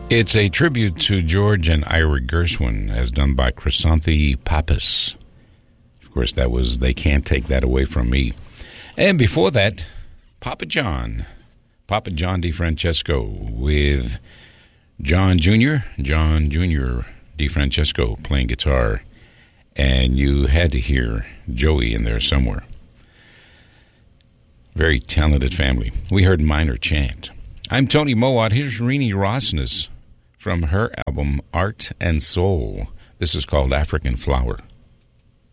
It's a tribute to George and Ira Gershwin, as done by Chrysanthi Pappas. Of course, that was They Can't Take That Away From Me. And before that, Papa John DeFrancesco with John Jr. DeFrancesco playing guitar. And you had to hear Joey in there somewhere. Very talented family. We heard Minor Chant. I'm Tony Mowat. Here's Renee Rossness from her album Art and Soul. This is called African Flower.